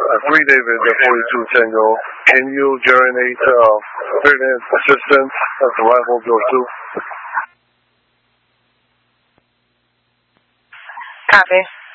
3 David, 42 Tango. Can you generate 30 minutes assistance at arrival door 2? Copy.